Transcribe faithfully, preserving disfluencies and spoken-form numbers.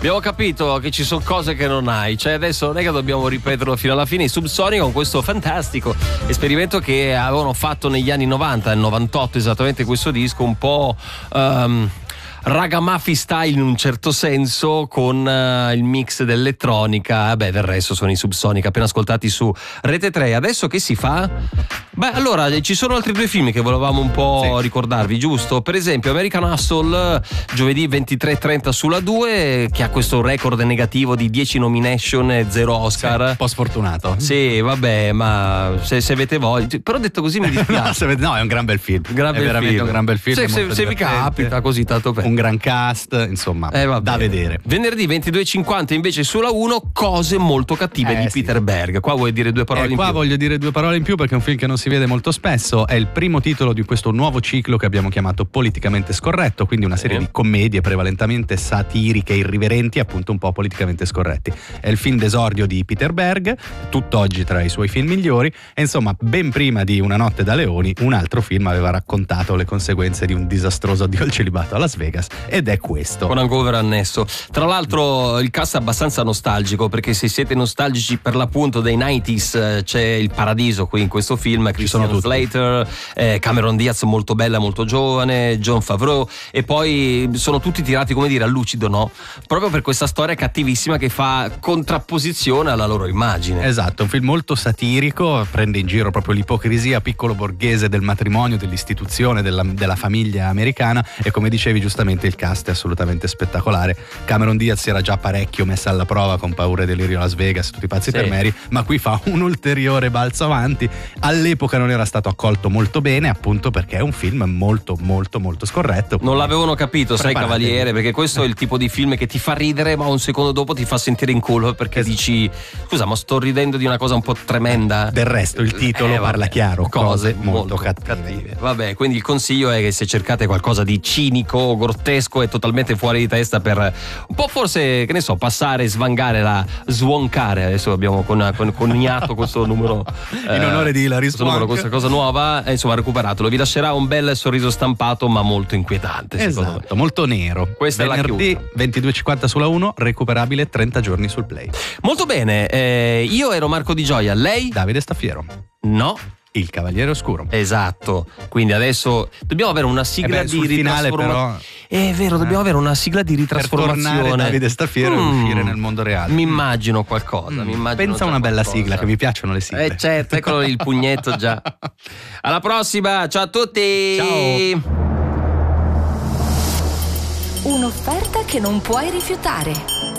Abbiamo capito che ci sono cose che non hai, cioè adesso non è che dobbiamo ripeterlo fino alla fine. I Subsonica con questo fantastico esperimento che avevano fatto negli anni novanta, nel novantotto esattamente, questo disco un po' um, ragamuffin style in un certo senso, con uh, il mix dell'elettronica. Vabbè, del resto sono i Subsonica, appena ascoltati su Rete tre. Adesso che si fa? Beh, allora ci sono altri due film che volevamo un po' sì. ricordarvi, giusto? Per esempio American Hustle, giovedì ventitré e trenta sulla due, che ha questo record negativo di dieci nomination e zero Oscar. Sì, un po' sfortunato. Sì, vabbè, ma se, se avete voglia, però detto così mi dispiace. no, no, è un gran bel film. Gran è bel veramente film. un gran bel film. Se, se, se vi capita così tanto per un gran cast, insomma, eh, da vedere. Venerdì ventidue e cinquanta invece sulla uno, Cose molto cattive eh, di sì. Peter Berg. Qua vuoi dire due parole eh, in qua più? Qua voglio dire due parole in più perché è un film che non si vede molto spesso. È il primo titolo di questo nuovo ciclo che abbiamo chiamato Politicamente Scorretto, quindi una serie sì. di commedie prevalentemente satiriche, irriverenti, appunto un po' politicamente scorretti. È il film d'esordio di Peter Berg, tutt'oggi tra i suoi film migliori, e insomma ben prima di Una notte da leoni un altro film aveva raccontato le conseguenze di un disastroso addio al celibato a Las Vegas, ed è questo. Con hangover annesso. Tra l'altro il cast è abbastanza nostalgico, perché se siete nostalgici per l'appunto dei novanta c'è il paradiso qui in questo film, Christian Slater, eh, Cameron Diaz molto bella, molto giovane, Jon Favreau, e poi sono tutti tirati, come dire, a lucido, no? Proprio per questa storia cattivissima che fa contrapposizione alla loro immagine. Esatto, un film molto satirico, prende in giro proprio l'ipocrisia piccolo borghese del matrimonio, dell'istituzione, della, della famiglia americana, e come dicevi giustamente il cast è assolutamente spettacolare. Cameron Diaz si era già parecchio messa alla prova con Paura e delirio a Las Vegas, tutti i pazzi sì. per Mary, ma qui fa un ulteriore balzo avanti. All'epoca non era stato accolto molto bene, appunto perché è un film molto molto molto scorretto. Non l'avevano capito, sai Preparate. Cavaliere, perché questo è il tipo di film che ti fa ridere ma un secondo dopo ti fa sentire in culo, perché esatto. dici scusa, ma sto ridendo di una cosa un po' tremenda. Del resto il titolo eh, parla vabbè, chiaro, cose, cose molto, molto cattive. cattive. Vabbè, quindi il consiglio è che se cercate qualcosa di cinico, grottesco e totalmente fuori di testa, per un po' forse, che ne so, passare, svangare la swonkare, adesso abbiamo con, con, coniato questo numero in onore di Hilary questo numero, questa cosa nuova, eh, insomma recuperatelo, vi lascerà un bel sorriso stampato ma molto inquietante, esatto, molto nero. Questa venerdì è la ventidue e cinquanta sulla uno, recuperabile trenta giorni sul Play. Molto bene, eh, io ero Marco Di Gioia, lei? Davide Staffiero. No, il Cavaliere Oscuro. esatto, quindi adesso dobbiamo avere una sigla eh beh, di ritrasformazione. È vero, dobbiamo eh. avere una sigla di ritrasformazione. Per tornare Davide Staffiero mm. e uscire nel mondo reale. Mi immagino qualcosa. Mm. Mi immagino Pensa a una bella qualcosa. sigla, che mi piacciono le sigle. Eh certo, eccolo il pugnetto già. Alla prossima, ciao a tutti. Ciao. Un'offerta che non puoi rifiutare.